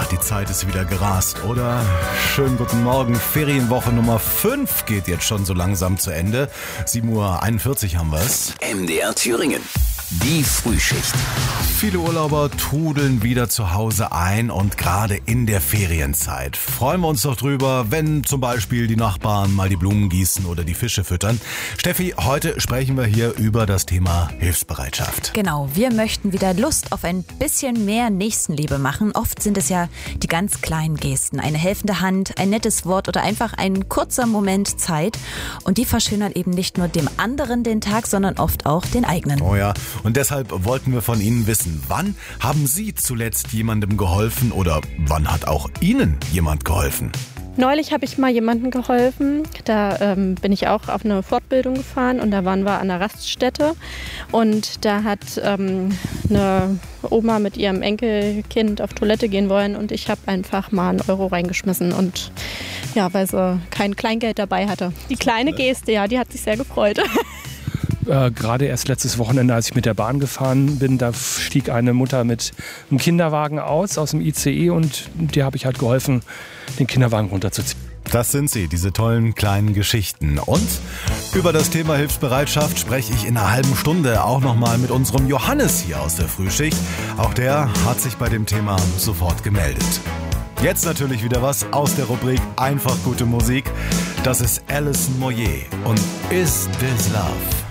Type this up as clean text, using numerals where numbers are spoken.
die Zeit ist wieder gerast, oder? Schönen guten Morgen. Ferienwoche Nummer 5 geht jetzt schon so langsam zu Ende. 7:41 Uhr haben wir es. MDR Thüringen. Die Frühschicht. Viele Urlauber trudeln wieder zu Hause ein und gerade in der Ferienzeit freuen wir uns doch drüber, wenn zum Beispiel die Nachbarn mal die Blumen gießen oder die Fische füttern. Steffi, heute sprechen wir hier über das Thema Hilfsbereitschaft. Genau, wir möchten wieder Lust auf ein bisschen mehr Nächstenliebe machen. Oft sind es ja die ganz kleinen Gesten, eine helfende Hand, ein nettes Wort oder einfach ein kurzer Moment Zeit. Und die verschönern eben nicht nur dem anderen den Tag, sondern oft auch den eigenen. Oh ja, und deshalb wollten wir von Ihnen wissen, wann haben Sie zuletzt jemandem geholfen oder wann hat auch Ihnen jemand geholfen? Neulich habe ich mal jemandem geholfen. Da bin ich auch auf eine Fortbildung gefahren und da waren wir an einer Raststätte. Und da hat eine Oma mit ihrem Enkelkind auf Toilette gehen wollen und ich habe einfach mal einen Euro reingeschmissen. Und ja, weil sie kein Kleingeld dabei hatte. Die kleine Geste, ja, die hat sich sehr gefreut. Gerade erst letztes Wochenende, als ich mit der Bahn gefahren bin, da stieg eine Mutter mit einem Kinderwagen aus dem ICE und der habe ich halt geholfen, den Kinderwagen runterzuziehen. Das sind sie, diese tollen kleinen Geschichten. Und über das Thema Hilfsbereitschaft spreche ich in einer halben Stunde auch nochmal mit unserem Johannes hier aus der Frühschicht. Auch der hat sich bei dem Thema sofort gemeldet. Jetzt natürlich wieder was aus der Rubrik Einfach gute Musik. Das ist Alison Moyet und Is This Love?